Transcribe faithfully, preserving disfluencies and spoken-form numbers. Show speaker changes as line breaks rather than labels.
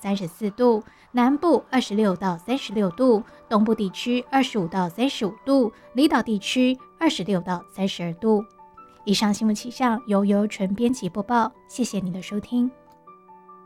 三十四度，南部二十六到三十六度，东部地区二十五到三十五度，离岛地区二十六到三十二度。以上新闻气象由游纯编辑播报，谢谢你的收听。